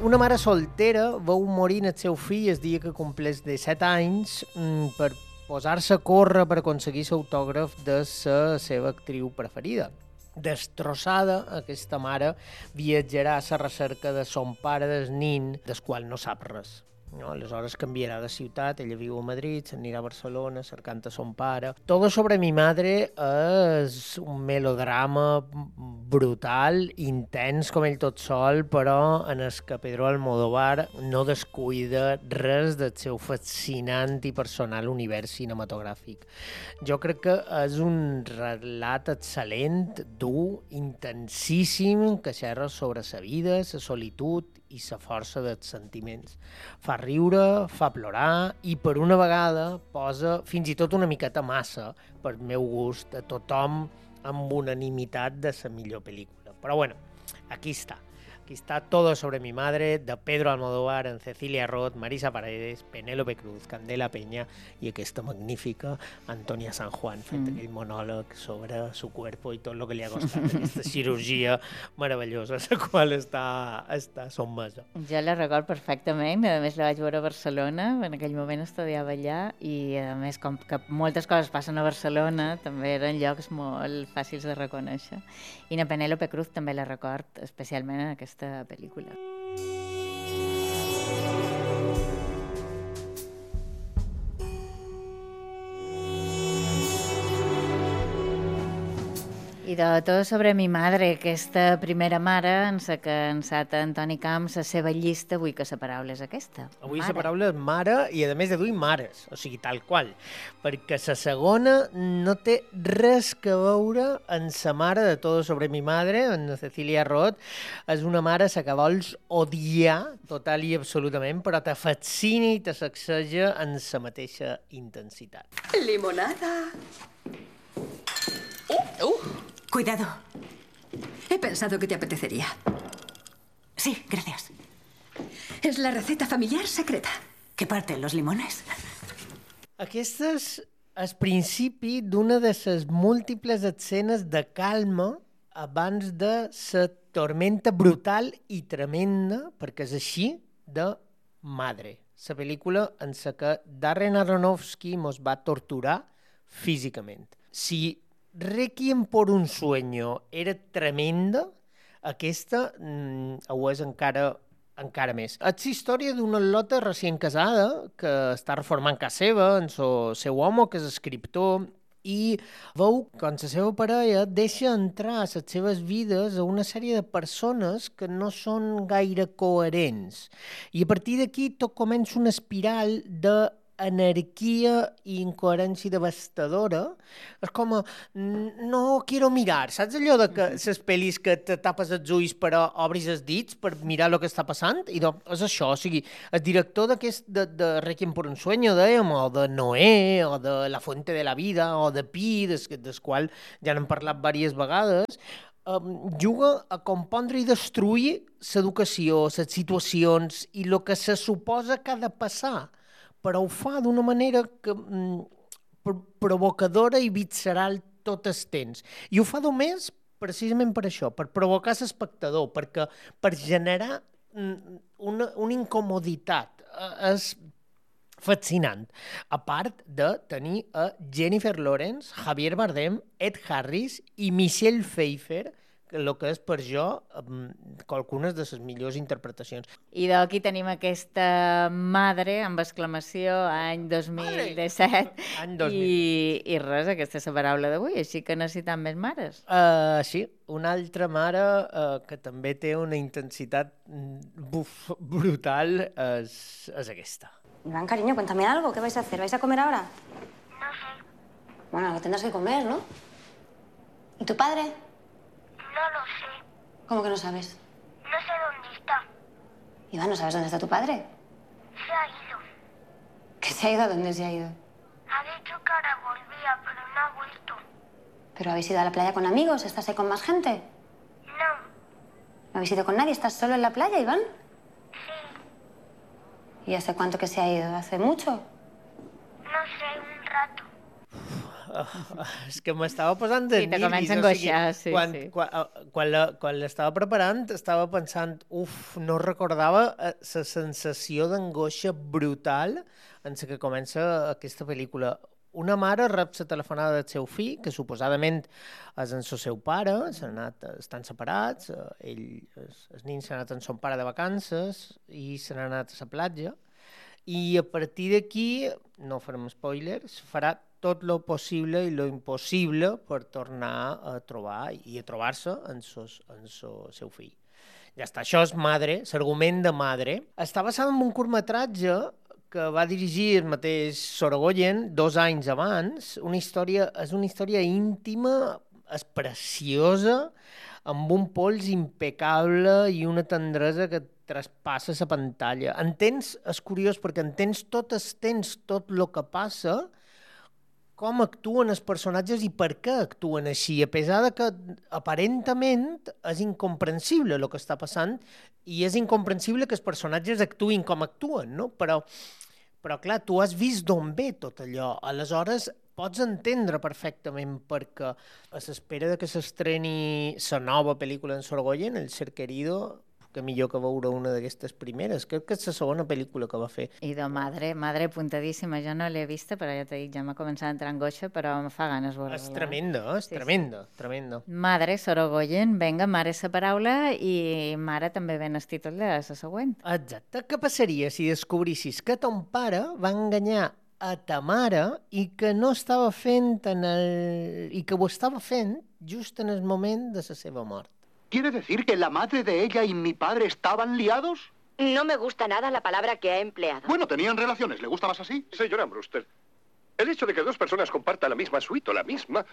Una mare soltera veu morir el seu fill el dia que compleix 17 anys per posar-se a córrer per aconseguir l'autògraf de la seva actriu preferida. Destrossada, aquesta mare viatjarà a la recerca de son pare del nin, del qual no sap res. No? Aleshores canviarà de ciutat, ella viu a Madrid, s'anirà a Barcelona cercant a son pare. Todo sobre mi madre és un melodrama brutal, intens com ell tot sol, però en el que Pedro Almodóvar no descuida res del seu fascinant i personal univers cinematogràfic. Jo crec que és un relat excel·lent, dur, intensíssim, que xerra sobre la vida, la solitud i la força dels sentiments. Fa riure, fa plorar i per una vegada posa fins i tot una miqueta massa, per meu gust, a tothom amb unanimitat de la millor pel·lícula. Però bueno, aquí està. Aquí està Todo sobre mi madre, de Pedro Almodóvar, en Cecilia Roth, Marisa Paredes, Penélope Cruz, Candela Peña i aquesta magnífica Antonia San Juan, fent aquell monòleg sobre su cuerpo i tot el que li ha costat aquesta cirurgia meravellosa, la qual està sotmesa. Jo la record perfectament, a més la vaig veure a Barcelona, en aquell moment estudiava allà i a més com que moltes coses passen a Barcelona també eren llocs molt fàcils de reconèixer. I na Penélope Cruz també la record especialment en aquesta pel·lícula. I de Todo sobre mi madre, aquesta primera mare en la que ensata Antoni Camps la seva llista, vull que la paraula és aquesta. Avui la paraula és mare i a més de duir mares, o sigui, tal qual, perquè la segona no té res que veure amb la mare de Todo sobre mi madre, en Cecilia Roth. És una mare a la que vols odiar total i absolutament, però te fascina i te sacseja en la mateixa intensitat. Limonada. Cuidado. He pensado que te apetecería. Sí, gracias. Es la receta familiar secreta. ¿Qué parten los limones? Aquest és el principi d'una de les múltiples escenes de calma abans de la tormenta brutal i tremenda, perquè és així, de Madre, la pel·lícula en la que Darren Aronofsky mos va torturar físicament. Si Requiem por un sueño era tremenda, aquesta ho és encara més. És la història d'una lota recient casada que està reformant casa seva, en el seu home, que és escriptor, i veu com la seva parella deixa entrar a les seves vides a una sèrie de persones que no són gaire coherents. I a partir d'aquí tot comença una espiral d'anarquia i incoherència devastadora. És com no quiero mirar, saps allò de que les pel·lis que te tapes els ulls però obris els dits per mirar el que està passant? I doncs és això, o sigui, el director d'aquest de Requiem por un sueño, dèiem, o de Noé, o de La fuente de la vida, o de Pi, del qual ja n'hem parlat diverses vegades, juga a compondre i destruir l'educació, les situacions i el que se suposa que ha de passar, però ho fa d'una manera provocadora i visceral tot el temps. I ho fa només precisament per això, per provocar l'espectador, per generar una incomoditat. És fascinant. A part de tenir a Jennifer Lawrence, Javier Bardem, Ed Harris i Michelle Pfeiffer, el que és per jo qualcunes de les millors interpretacions. I d'aquí tenim aquesta Madre, amb exclamació, any 2017, Any 2017. I res, aquesta és la paraula d'avui, així que necessitem més mares. Sí, una altra mare que també té una intensitat brutal és aquesta. Iván, cariño, cuéntame algo. ¿Qué vais a hacer? ¿Vais a comer ahora? No sé, Bueno, algo tendrás que comer, ¿no? ¿Y tu padre? no lo sé. ¿Cómo que no sabes? No sé dónde está. Iván, ¿no sabes dónde está tu padre? Se ha ido. ¿Que se ha ido? ¿A dónde se ha ido? Ha dicho que ahora volvía, pero no ha vuelto. ¿Pero habéis ido a la playa con amigos? ¿Estás ahí con más gente? No, ¿No habéis ido con nadie? ¿Estás solo en la playa, Iván? sí, ¿Y hace cuánto que se ha ido? ¿Hace mucho? no sé, un rato. És que m'estava posant de Sí, te nervis. comença a angoixar, sí. Quan l'estava preparant, estava pensant, no recordava la sensació d'angoixa brutal en la que comença aquesta pel·lícula. Una mare rep la telefonada del seu fill, que suposadament és el seu pare, estan separats, el nen s'ha anat amb son pare de vacances i se n'ha anat a la platja, i a partir d'aquí, no farem spoilers, farà tot lo possible i lo impossible per tornar a trobar i a trobar-se amb el seu fill. Ja està, això és Madre, l'argument de Madre. Està basat en un curtmetratge que va dirigir el mateix Sorogoyen 2 anys abans. És una història íntima, és preciosa, amb un pols impecable i una tendresa que traspassa la pantalla. És curiós perquè entens tot el que passa, com actuen els personatges i per què actuen així, a pesar de que aparentament és incomprensible el que està passant i és incomprensible que els personatges actuïn com actuen, no? Però clar, tu has vist d'on ve tot allò, aleshores pots entendre perfectament perquè a l'espera que s'estreni la nova pel·lícula en Sorogoyen, El ser querido, que millor que veure una d'aquestes primeres. Crec que és la segona pel·lícula que va fer. I de Madre apuntadíssima. Jo no l'he vista, però ja t'he dit, ja m'ha començat a entrar angoixa, però em fa ganes veure-la. És tremenda. Madre, Sorogoyen, venga, mare és la paraula i mare també ven el títol de la següent. Exacte. Què passaria si descobrissis que ton pare va enganyar a ta mare i que no estava fent i que ho estava fent just en el moment de la seva mort? ¿Quiere decir que la madre de ella y mi padre estaban liados? No me gusta nada la palabra que ha empleado. Bueno, tenían relaciones. ¿Le gusta más así? Señora Brewster, el hecho de que 2 personas compartan la misma suite o la misma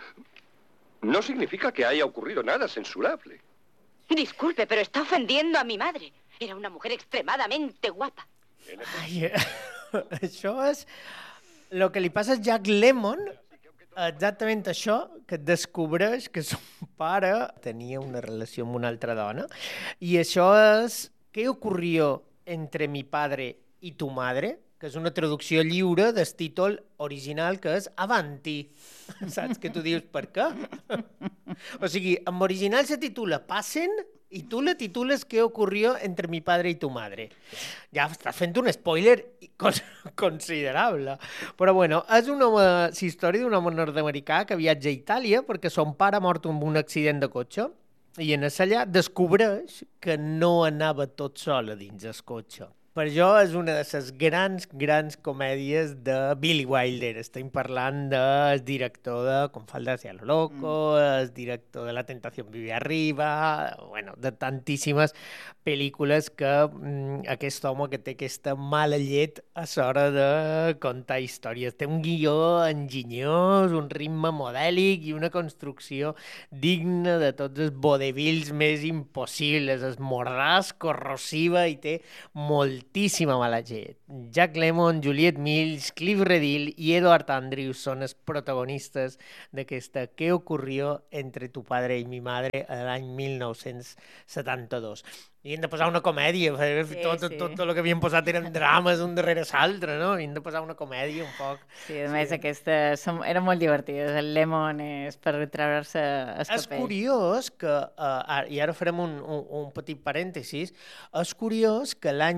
no significa que haya ocurrido nada censurable. Disculpe, pero está ofendiendo a mi madre. Era una mujer extremadamente guapa. Ai, això és... El que li passa a Jack Lemmon, exactament això, que descobreix que son pare tenia una relació amb una altra dona, i això és ¿Qué ocurrió entre mi padre y tu madre?, que és una traducció lliure del títol original, que és Avanti. Saps? Que tu dius, per què? O sigui, en original se titula Passen i tu la titules ¿Qué ocurrió entre mi padre y tu madre? Ja estàs fent un spoiler considerable. Però bueno, és una història d'un home nord-americà que viatja a Itàlia perquè son pare ha mort en un accident de cotxe i en allà descobreix que no anava tot sol a dins el cotxe. Per jo és una de les grans comèdies de Billy Wilder. Estem parlant del director de Con falda hacia lo loco, el director de La tentación vive arriba, bueno, de tantíssimes pel·lícules que aquest home que té aquesta mala llet a l'hora de contar històries. Té un guió enginyós, un ritme modèlic i una construcció digna de tots els vodevils més impossibles. És mordàs, corrosiva i té moltíssima mala llet. Jack Lemmon, Juliette Mills, Cliff Redil i Edward Andrews són els protagonistes d'aquesta ¿Qué ocurrió entre tu padre y mi madre? L'any 1972. I hem de posar una comèdia, tot el que havien posat eren drames un darrere l'altre, no? Hem de posar una comèdia un poc. Sí, a més aquestes eren molt divertides, el Lemon és per treure's el capell. És curiós que, i ara farem un petit parèntesis, és curiós que l'any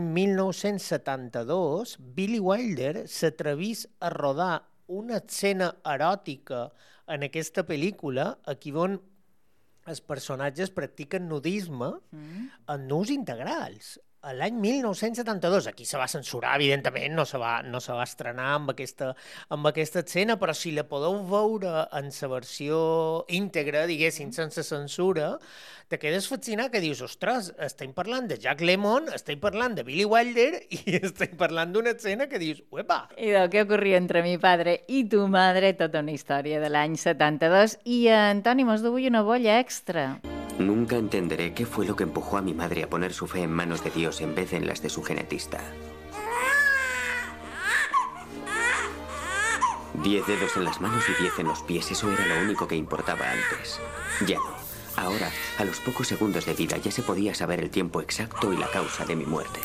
1972 Billy Wilder s'atrevís a rodar una escena eròtica en aquesta pel·lícula aquí on els personatges practiquen nudisme en nus integrals. L'any 1972, aquí se va censurar, evidentment, no se va estrenar amb aquesta escena, però si la podeu veure en la versió íntegra, diguéssim, sense censura, te quedes fascinat que dius, ostres, estem parlant de Jack Lemmon, estem parlant de Billy Wilder i estem parlant d'una escena que dius, uepa! I del que ocorria entre mi padre i tu madre, tota una història de l'any 72. I Antoni, mos du avui una bolla extra. Nunca entenderé qué fue lo que empujó a mi madre a poner su fe en manos de Dios en vez de en las de su genetista. 10 dedos en las manos y 10 en los pies, eso era lo único que importaba antes. Ya no. Ahora, a los pocos segundos de vida, ya se podía saber el tiempo exacto y la causa de mi muerte.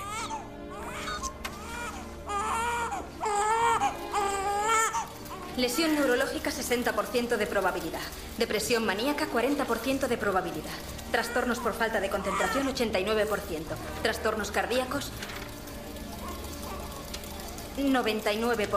Lesión neurológica, 60% de probabilidad. Depresión maníaca, 40% de probabilidad. Trastornos por falta de concentración, 89%. Trastornos cardíacos, 99%.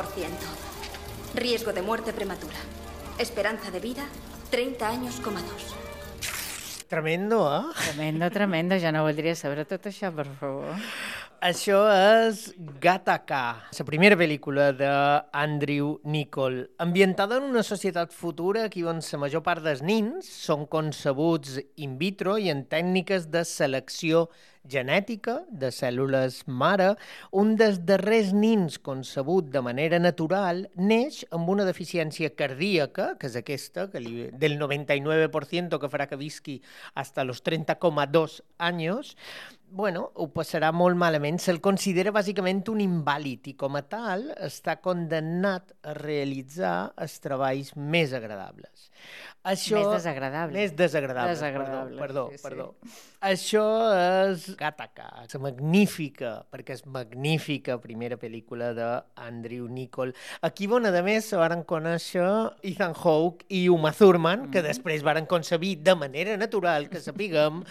Riesgo de muerte prematura. Esperanza de vida, 30 años, 2. Tremendo, Tremendo. Jo no voldria saber tot això, per favor. Això és Gattaca, la primera pel·lícula d'Andrew Niccol, ambientada en una societat futura aquí on la major part dels nins són concebuts in vitro i en tècniques de selecció genètica de cèl·lules mare. Un dels darrers nins concebut de manera natural neix amb una deficiència cardíaca, que és aquesta, del 99% que farà que visqui fins als 30,2 anys. Bueno, ho passarà molt malament. Se'l considera bàsicament un invàlid i com a tal està condemnat a realitzar els treballs més agradables. Això... Més desagradables. Perdó. Això és Gattaca, la magnífica, perquè és magnífica primera pel·lícula d'Andrew Niccol. Aquí, a més, se varen conèixer Ethan Hawke i Uma Thurman, que després varen concebir de manera natural, que sapiguem,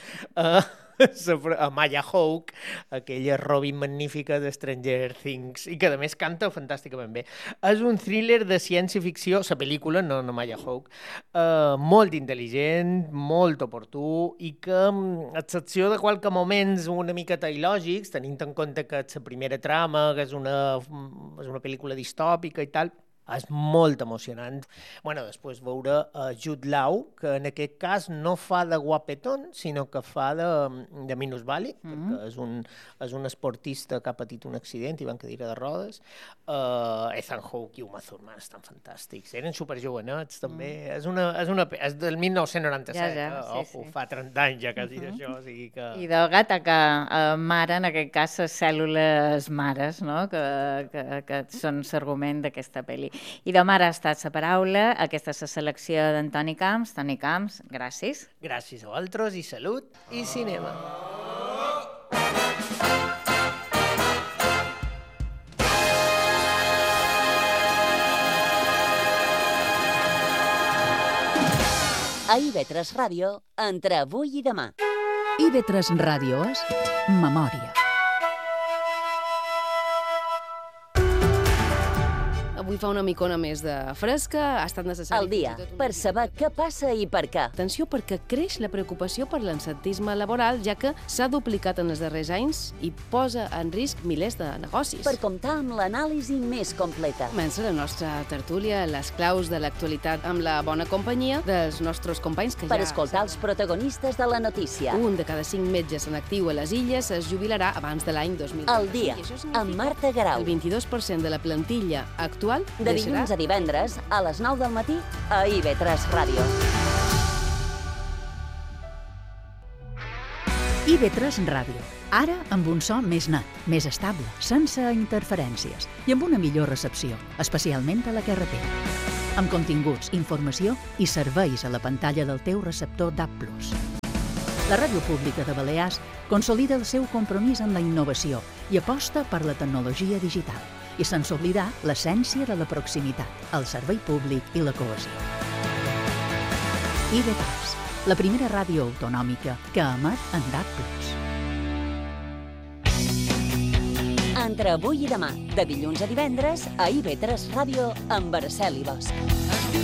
a Maya Hawke, aquella Robin magnífica de Stranger Things, i que a més canta fantàsticament bé. És un thriller de ciència-ficció, la pel·lícula, no Maya Hawke, molt intel·ligent, molt oportú, i que, a excepció de qualque moments una miqueta il·lògics, tenint en compte que és la primera trama, que és una pel·lícula distòpica i tal, és molt emocionant. Després veure Jude Law, que en aquest cas no fa de guapetón, sinó que fa de minusvàlid, perquè és un esportista que ha patit un accident i va en cadira de rodes. Ethan Hawke i Uma Thurman estan fantàstics. Eren superjovenets, també. És del 1997, fa 30 anys ja quasi d'això. I de Gattaca, mare, en aquest cas, les cèl·lules mares, que són l'argument d'aquesta pel·li. I de mare ha estat la paraula, aquesta és la selecció d'Antoni Camps. Toni Camps, gràcies. Gràcies a vosaltres i salut i cinema. A IB3 Ràdio, entre avui i demà. IB3 Ràdio és memòria. Avui fa una micona més de fresca, ha estat necessari... El dia, per saber què passa i per què. Atenció, perquè creix la preocupació per l'absentisme laboral, ja que s'ha duplicat en els darrers anys i posa en risc milers de negocis. Per comptar amb l'anàlisi més completa. Comença la nostra tertúlia, les claus de l'actualitat amb la bona companyia dels nostres companys que per escoltar els protagonistes de la notícia. Un de cada 5 metges en actiu a les Illes es jubilarà abans de l'any 2020. El dia, amb Marta Garau. El 22% de la plantilla actual de dilluns a divendres, a les 9 del matí, a IB3 Ràdio. IB3 Ràdio. Ara amb un so més net, més estable, sense interferències i amb una millor recepció, especialment a la carretera. Amb continguts, informació i serveis a la pantalla del teu receptor DAB+. La Ràdio Pública de Balears consolida el seu compromís amb la innovació i aposta per la tecnologia digital. I sense oblidar l'essència de la proximitat, el servei públic i la cohesió. IB3, la primera ràdio autonòmica que emet en DAB+. Entre avui i demà, de dilluns a divendres, a IB3 Ràdio amb Araceli Bosch.